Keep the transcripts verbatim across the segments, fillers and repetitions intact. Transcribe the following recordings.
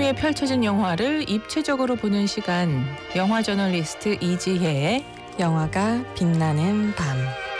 하루에 펼쳐진 영화를 입체적으로 보는 시간, 영화 저널리스트 이지혜의 영화가 빛나는 밤.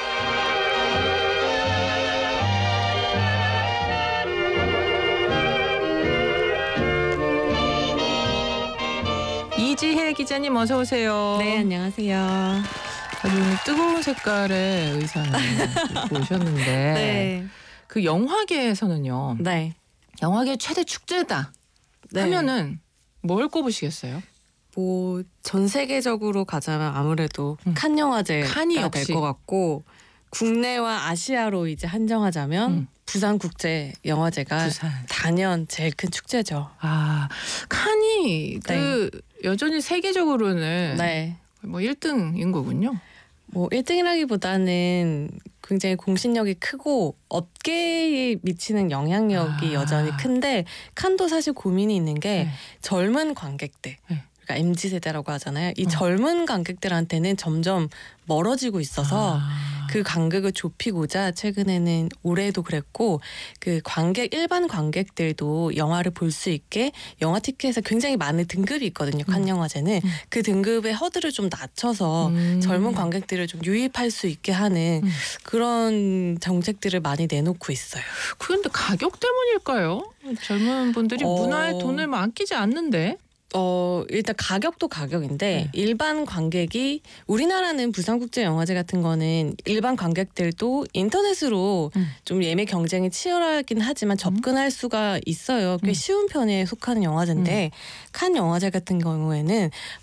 이지혜 기자님 어서 오세요. 네, 안녕하세요. 아주 오늘 뜨거운 색깔의 의상을 입고 오셨는데 네. 그 영화계에서는요. 네. 영화계 최대 축제다 네. 하면은 뭘 꼽으시겠어요? 뭐 전 세계적으로 가자면 아무래도 음. 칸 영화제가 칸이 될 역시. 것 같고, 국내와 아시아로 이제 한정하자면 음. 부산 국제 영화제가 부산. 단연 제일 큰 축제죠. 아, 칸이 그 여전히 세계적으로는 네. 뭐 일 등인 거군요. 뭐 일 등이라기보다는 굉장히 공신력이 크고 업계에 미치는 영향력이 아. 여전히 큰데, 칸도 사실 고민이 있는 게 네. 젊은 관객들, 네. 그러니까 엠지 세대라고 하잖아요. 이 어. 젊은 관객들한테는 점점 멀어지고 있어서 아. 그 간극을 좁히고자 최근에는 올해도 그랬고, 그 관객 일반 관객들도 영화를 볼 수 있게 영화 티켓에 굉장히 많은 등급이 있거든요. 칸 음. 영화제는 음. 그 등급의 허들을 좀 낮춰서 음. 젊은 관객들을 좀 유입할 수 있게 하는 음. 그런 정책들을 많이 내놓고 있어요. 그런데 가격 때문일까요? 젊은 분들이 어. 문화에 돈을 아끼지 않는데. 어 일단 가격도 가격인데 네. 일반 관객이, 우리나라는 부산국제영화제 같은 거는 일반 관객들도 인터넷으로 음. 좀 예매 경쟁이 치열하긴 하지만 접근할 수가 있어요. 꽤 음. 쉬운 편에 속하는 영화제인데 칸 영화제 같은 경우에는